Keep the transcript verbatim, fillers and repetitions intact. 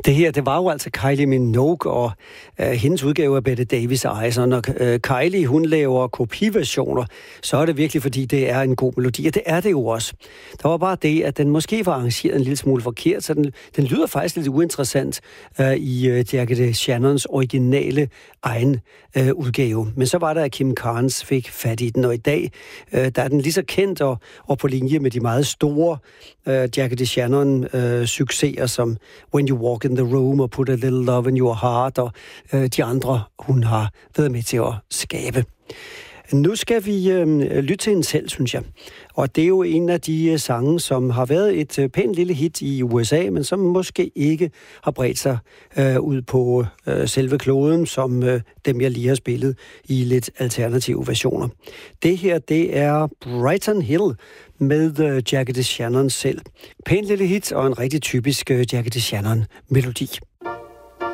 Det her, det var jo altså Kylie Minogue og øh, hendes udgave af Bette Davis Eyes. Og når øh, Kylie, hun laver kopiversioner, så er det virkelig, fordi det er en god melodi, og det er det jo også. Der var bare det, at den måske var arrangeret en lille smule forkert, så den, den lyder faktisk lidt uinteressant øh, i øh, Jagged Shannons originale egen øh, udgave. Men så var der, at Kim Carnes fik fat i den, og i dag, øh, der er den lige så kendt og, og på linje med de meget store øh, Jagged Shannon øh, succeser, som When You Walk in the Room og Put a Little Love in Your Heart og øh, de andre, hun har været med til at skabe. Nu skal vi øh, lytte til hende selv, synes jeg. Og det er jo en af de øh, sange, som har været et øh, pænt lille hit i U S A, men som måske ikke har bredt sig øh, ud på øh, selve kloden, som øh, dem, jeg lige har spillet i lidt alternative versioner. Det her, det er Brighton Hill med øh, Jagged Shannon selv. Pænt lille hit og en rigtig typisk øh, Jagged Shannon-melodi.